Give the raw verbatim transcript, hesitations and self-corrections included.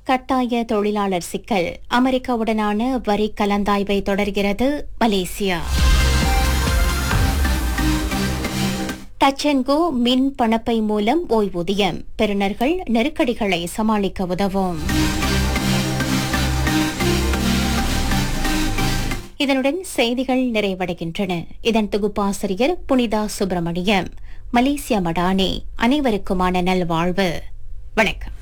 கட்டாய தொழிலாளர் சிக்கல், அமெரிக்காவுடனான வரி கலந்தாய்வை தொடர்கிறது மலேசியா. டச்சென்கோ மின் பணப்பை மூலம் ஓய்வூதியம், பெறுநர்கள் நெருக்கடிகளை சமாளிக்க உதவும். இதனுடன் செய்திகள் நிறைவடைகின்றன. இதன் தொகுப்பாசிரியர் புனிதா சுப்பிரமணியம். மலேசியா மடானி. அனைவருக்குமான நல்வாழ்வு. வணக்கம்.